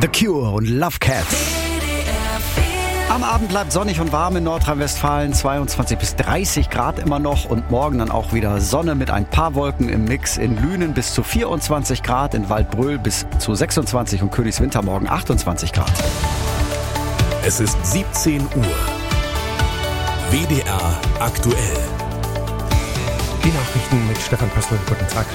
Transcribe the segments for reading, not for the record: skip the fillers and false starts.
The Cure und Love Cats. Am Abend bleibt sonnig und warm in Nordrhein-Westfalen, 22 bis 30 Grad immer noch und morgen dann auch wieder Sonne mit ein paar Wolken im Mix. In Lünen bis zu 24 Grad, in Waldbröl bis zu 26 und Königswinter morgen 28 Grad. Es ist 17 Uhr. WDR aktuell. Die Nachrichten mit Stefan Pössl. Guten Tag.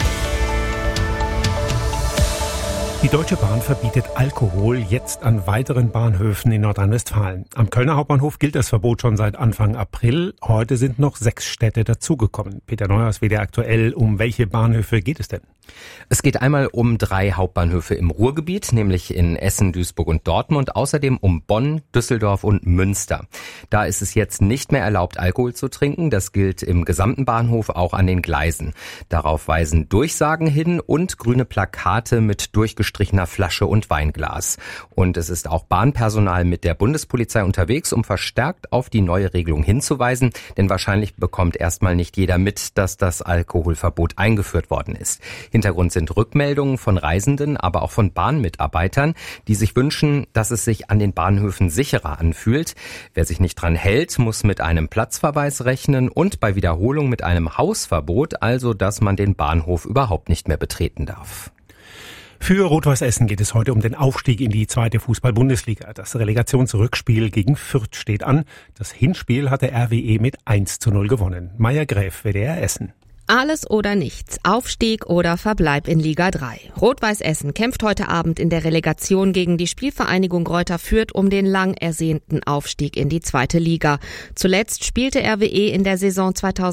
Die Deutsche Bahn verbietet Alkohol jetzt an weiteren Bahnhöfen in Nordrhein-Westfalen. Am Kölner Hauptbahnhof gilt das Verbot schon seit Anfang April. Heute sind noch 6 Städte dazugekommen. Peter Neuhaus, WDR aktuell. Um welche Bahnhöfe geht es denn? Es geht einmal um 3 Hauptbahnhöfe im Ruhrgebiet, nämlich in Essen, Duisburg und Dortmund. Außerdem um Bonn, Düsseldorf und Münster. Da ist es jetzt nicht mehr erlaubt, Alkohol zu trinken. Das gilt im gesamten Bahnhof, auch an den Gleisen. Darauf weisen Durchsagen hin und grüne Plakate mit durchgestrichener Flasche und Weinglas. Und es ist auch Bahnpersonal mit der Bundespolizei unterwegs, um verstärkt auf die neue Regelung hinzuweisen. Denn wahrscheinlich bekommt erstmal nicht jeder mit, dass das Alkoholverbot eingeführt worden ist. Hintergrund sind Rückmeldungen von Reisenden, aber auch von Bahnmitarbeitern, die sich wünschen, dass es sich an den Bahnhöfen sicherer anfühlt. Wer sich nicht dran hält, muss mit einem Platzverweis rechnen und bei Wiederholung mit einem Hausverbot, also dass man den Bahnhof überhaupt nicht mehr betreten darf. Für Rot-Weiß Essen geht es heute um den Aufstieg in die 2. Fußball-Bundesliga. Das Relegationsrückspiel gegen Fürth steht an. Das Hinspiel hat der RWE mit 1:0 gewonnen. Maya Gräf, WDR Essen. Alles oder nichts, Aufstieg oder Verbleib in Liga 3. Rot-Weiß Essen kämpft heute Abend in der Relegation gegen die Spielvereinigung Greuther Fürth um den lang ersehnten Aufstieg in die 2. Liga. Zuletzt spielte RWE in der Saison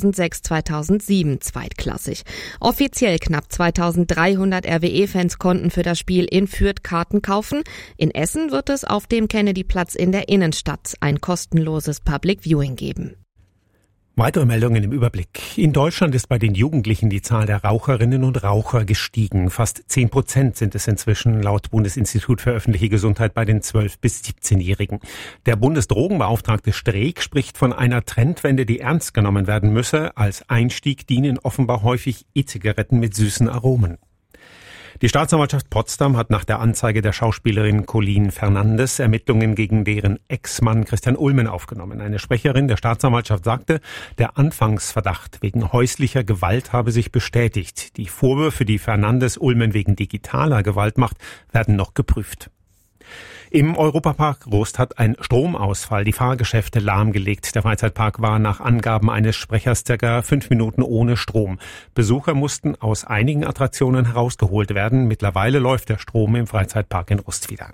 2006/2007 zweitklassig. Offiziell knapp 2300 RWE-Fans konnten für das Spiel in Fürth Karten kaufen. In Essen wird es auf dem Kennedy-Platz in der Innenstadt ein kostenloses Public Viewing geben. Weitere Meldungen im Überblick. In Deutschland ist bei den Jugendlichen die Zahl der Raucherinnen und Raucher gestiegen. Fast 10% sind es inzwischen laut Bundesinstitut für öffentliche Gesundheit bei den 12- bis 17-Jährigen. Der Bundesdrogenbeauftragte Streeck spricht von einer Trendwende, die ernst genommen werden müsse. Als Einstieg dienen offenbar häufig E-Zigaretten mit süßen Aromen. Die Staatsanwaltschaft Potsdam hat nach der Anzeige der Schauspielerin Colleen Fernandes Ermittlungen gegen deren Ex-Mann Christian Ulmen aufgenommen. Eine Sprecherin der Staatsanwaltschaft sagte, der Anfangsverdacht wegen häuslicher Gewalt habe sich bestätigt. Die Vorwürfe, die Fernandes Ulmen wegen digitaler Gewalt macht, werden noch geprüft. Im Europapark Rust hat ein Stromausfall die Fahrgeschäfte lahmgelegt. Der Freizeitpark war nach Angaben eines Sprechers ca. 5 Minuten ohne Strom. Besucher mussten aus einigen Attraktionen herausgeholt werden. Mittlerweile läuft der Strom im Freizeitpark in Rust wieder.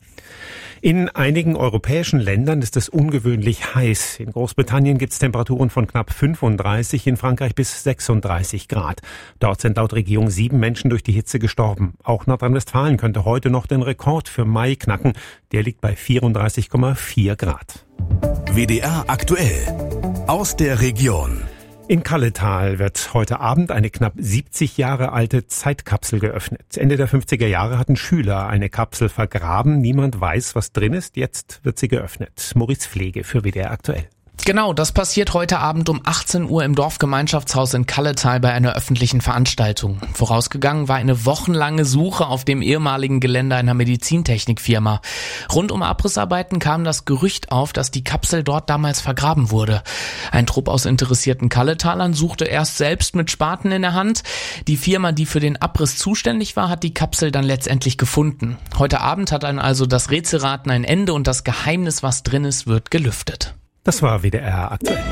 In einigen europäischen Ländern ist es ungewöhnlich heiß. In Großbritannien gibt es Temperaturen von knapp 35, in Frankreich bis 36 Grad. Dort sind laut Regierung 7 Menschen durch die Hitze gestorben. Auch Nordrhein-Westfalen könnte heute noch den Rekord für Mai knacken. Der liegt bei 34,4 Grad. WDR aktuell. Aus der Region. In Kalletal wird heute Abend eine knapp 70 Jahre alte Zeitkapsel geöffnet. Ende der 50er Jahre hatten Schüler eine Kapsel vergraben. Niemand weiß, was drin ist. Jetzt wird sie geöffnet. Maurice Pflege für WDR aktuell. Genau, das passiert heute Abend um 18 Uhr im Dorfgemeinschaftshaus in Kalletal bei einer öffentlichen Veranstaltung. Vorausgegangen war eine wochenlange Suche auf dem ehemaligen Gelände einer Medizintechnikfirma. Rund um Abrissarbeiten kam das Gerücht auf, dass die Kapsel dort damals vergraben wurde. Ein Trupp aus interessierten Kalletalern suchte erst selbst mit Spaten in der Hand. Die Firma, die für den Abriss zuständig war, hat die Kapsel dann letztendlich gefunden. Heute Abend hat dann also das Rätselraten ein Ende und das Geheimnis, was drin ist, wird gelüftet. Das war WDR aktuell.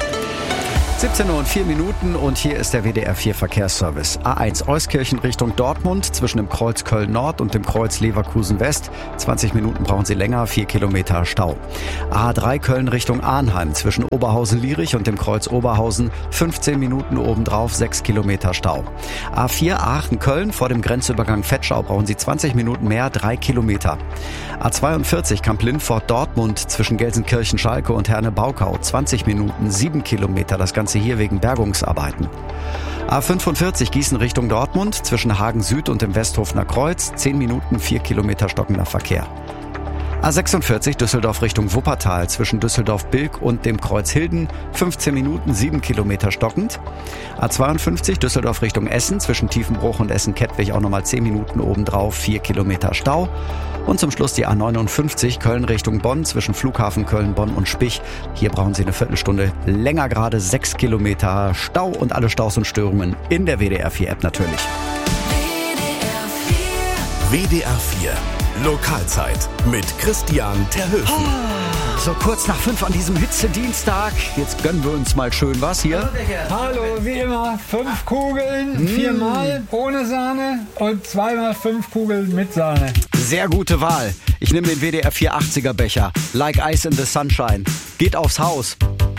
17:04 und hier ist der WDR 4 Verkehrsservice. A1 Euskirchen Richtung Dortmund zwischen dem Kreuz Köln Nord und dem Kreuz Leverkusen West. 20 Minuten brauchen Sie länger, 4 Kilometer Stau. A3 Köln Richtung Arnheim zwischen Oberhausen-Lierich und dem Kreuz Oberhausen. 15 Minuten obendrauf, 6 Kilometer Stau. A4 Aachen-Köln vor dem Grenzübergang Vetschau brauchen Sie 20 Minuten mehr, 3 Kilometer. A42 Kamp-Lindfort Dortmund zwischen Gelsenkirchen-Schalke und Herne-Baukau. 20 Minuten, 7 Kilometer. Das Ganze hier wegen Bergungsarbeiten. A45 Gießen Richtung Dortmund zwischen Hagen Süd und dem Westhofener Kreuz. 10 Minuten, 4 Kilometer stockender Verkehr. A46 Düsseldorf Richtung Wuppertal zwischen Düsseldorf-Bilk und dem Kreuz Hilden. 15 Minuten, 7 Kilometer stockend. A52 Düsseldorf Richtung Essen zwischen Tiefenbruch und Essen-Kettwig auch nochmal 10 Minuten obendrauf, 4 Kilometer Stau. Und zum Schluss die A59 Köln Richtung Bonn zwischen Flughafen Köln, Bonn und Spich. Hier brauchen Sie eine Viertelstunde länger, gerade 6 Kilometer Stau und alle Staus und Störungen in der WDR 4 App natürlich. WDR 4 Lokalzeit mit Christian Terhöfen. So kurz nach 5 an diesem Hitzedienstag. Jetzt gönnen wir uns mal schön was hier. Hallo, wie immer, 5 Kugeln, 4-mal ohne Sahne und 2-mal 5 Kugeln mit Sahne. Sehr gute Wahl. Ich nehme den WDR 4 80er Becher. Like Ice in the Sunshine. Geht aufs Haus.